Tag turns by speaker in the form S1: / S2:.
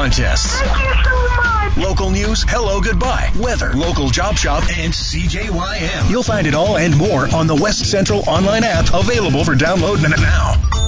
S1: contests.
S2: Thank you so much.
S1: Local news, hello, goodbye, weather, local job shop, and CJYM. You'll find it all and more on the West Central online app, available for download now.